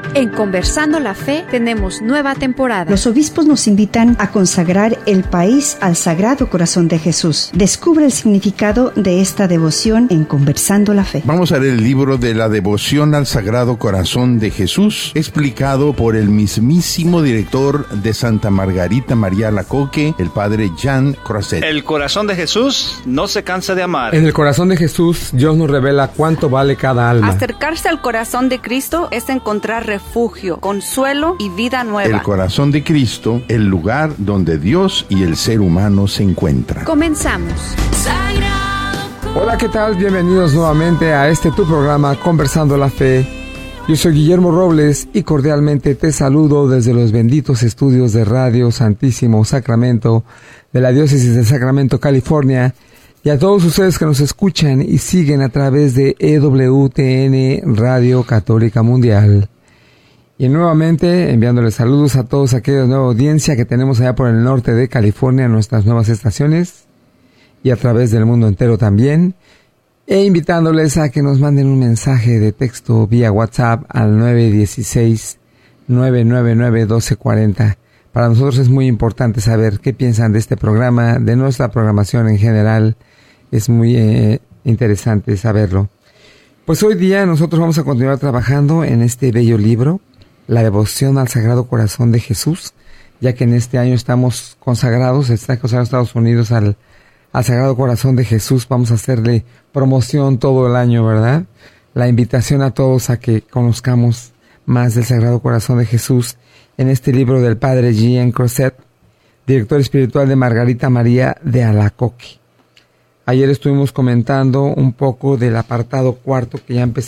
En Conversando la Fe tenemos nueva temporada. Los obispos nos invitan a consagrar el país al Sagrado Corazón de Jesús. Descubre el significado de esta devoción en Conversando la Fe. Vamos a leer el libro de la devoción al Sagrado Corazón de Jesús, explicado por el mismísimo director de Santa Margarita María Alacoque, el padre Jean Croiset. El corazón de Jesús no se cansa de amar. En el corazón de Jesús, Dios nos revela cuánto vale cada alma. Acercarse al corazón de Cristo es encontrar refugio, consuelo y vida nueva. El corazón de Cristo, el lugar donde Dios y el ser humano se encuentran. Comenzamos. Hola, ¿qué tal? Bienvenidos nuevamente a este tu programa Conversando la Fe. Yo soy Guillermo Robles y cordialmente te saludo desde los benditos estudios de Radio Santísimo Sacramento de la Diócesis de Sacramento, California, y a todos ustedes que nos escuchan y siguen a través de EWTN Radio Católica Mundial. Y nuevamente enviándoles saludos a todos aquellos nueva audiencia que tenemos allá por el norte de California, nuestras nuevas estaciones, y a través del mundo entero también, e invitándoles a que nos manden un mensaje de texto vía WhatsApp al 916-999-1240. Para nosotros es muy importante saber qué piensan de este programa, de nuestra programación en general. Es muy interesante saberlo. Pues hoy día nosotros vamos a continuar trabajando en este bello libro, La devoción al Sagrado Corazón de Jesús, ya que en este año estamos consagrados, está consagrado Estados Unidos al Sagrado Corazón de Jesús. Vamos a hacerle promoción todo el año, ¿verdad? La invitación a todos a que conozcamos más del Sagrado Corazón de Jesús en este libro del padre Jean Croiset, director espiritual de Margarita María de Alacoque. Ayer estuvimos comentando un poco del apartado cuarto que ya empezamos